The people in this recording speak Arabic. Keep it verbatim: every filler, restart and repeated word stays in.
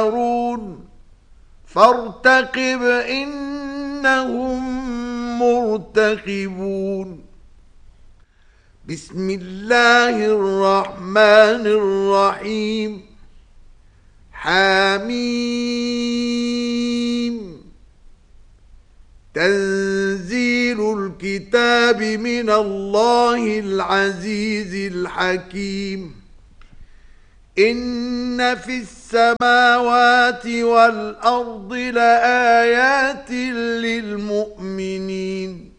فارتقب إنهم مرتقبون. بسم الله الرحمن الرحيم. حميم. تنزيل الكتاب من الله العزيز الحكيم. إن في السماوات والأرض لآيات للمؤمنين.